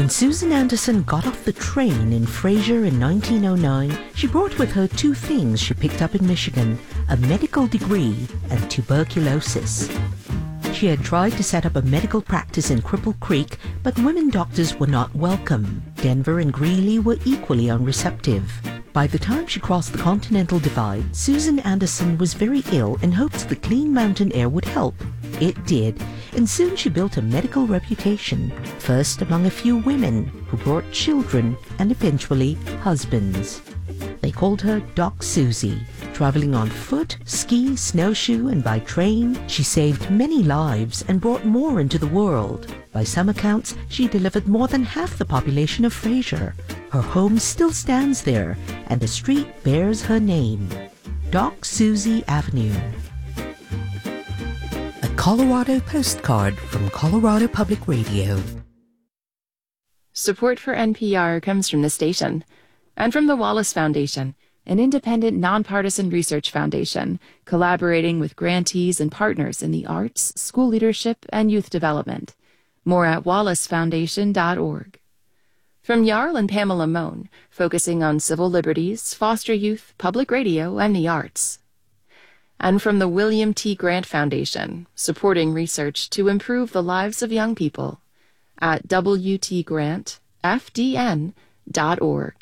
When Susan Anderson got off the train in Fraser in 1909, she brought with her two things she picked up in Michigan, a medical degree and tuberculosis. She had tried to set up a medical practice in Cripple Creek, but women doctors were not welcome. Denver and Greeley were equally unreceptive. By the time she crossed the Continental Divide, Susan Anderson was very ill and hoped the clean mountain air would help. It did, and soon she built a medical reputation, first among a few women who brought children and eventually husbands. They called her Doc Susie. Traveling on foot, ski, snowshoe, and by train, she saved many lives and brought more into the world. By some accounts, she delivered more than half the population of Fraser. Her home still stands there, and the street bears her name, Doc Susie Avenue. A Colorado postcard from Colorado Public Radio. Support for NPR comes from the station and from the Wallace Foundation, an independent, nonpartisan research foundation collaborating with grantees and partners in the arts, school leadership, and youth development. More at wallacefoundation.org. From Jarl and Pamela Mohn, focusing on civil liberties, foster youth, public radio, and the arts. And from the William T. Grant Foundation, supporting research to improve the lives of young people at wtgrantfdn.org.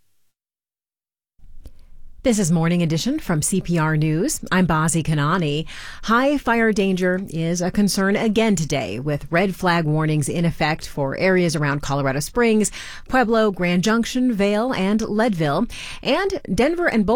This is Morning Edition from CPR News. I'm Bazi Kanani. High fire danger is a concern again today, with red flag warnings in effect for areas around Colorado Springs, Pueblo, Grand Junction, Vail, and Leadville. And Denver and Boulder